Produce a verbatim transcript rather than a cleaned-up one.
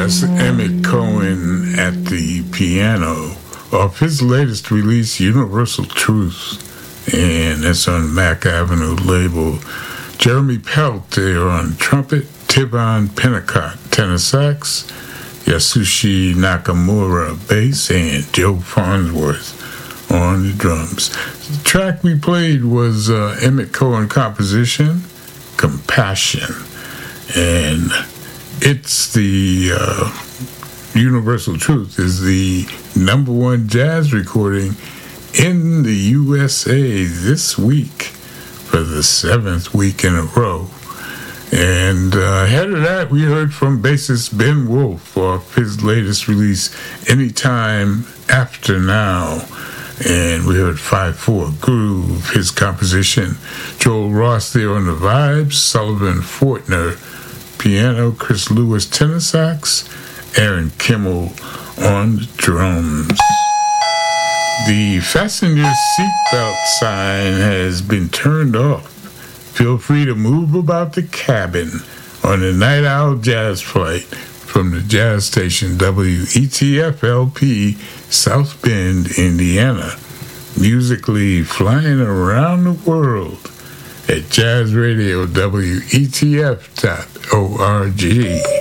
That's Emmett Cohen at the piano off his latest release, Universal Truth, and that's on Mac Avenue label. Jeremy Pelt there on trumpet, Tivon Pennicott tenor sax, Yasushi Nakamura bass, and Joe Farnsworth on the drums. The track we played was uh, Emmett Cohen composition, Compassion, and it's the uh, Universal Truth is the number one jazz recording in the U S A this week for the seventh week in a row. And uh, ahead of that, we heard from bassist Ben Wolf off his latest release, Anytime After Now. And we heard five four Groove, his composition. Joel Ross there on the vibes, Sullivan Fortner piano, Chris Lewis tenor sax, Aaron Kimmel on the drums. The fasten your seatbelt sign has been turned off. Feel free to move about the cabin on the Night Owl Jazz Flight from the jazz station W E T F L P, South Bend, Indiana. Musically flying around the world at jazz radio W E T F dot org.